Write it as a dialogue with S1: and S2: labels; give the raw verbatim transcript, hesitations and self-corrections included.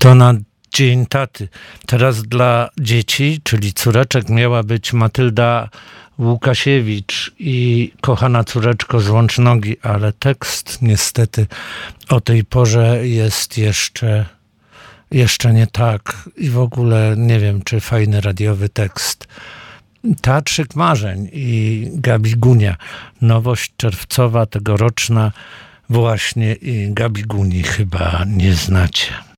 S1: To na Dzień Taty. Teraz dla dzieci, czyli córeczek, miała być Matylda Łukasiewicz i Kochana córeczko złącz nogi, ale tekst niestety o tej porze jest jeszcze, jeszcze nie tak. I w ogóle nie wiem, czy fajny radiowy tekst. Teatrzyk Marzeń i Gabi Gunia. Nowość czerwcowa, tegoroczna właśnie, i Gabi Guni chyba nie znacie.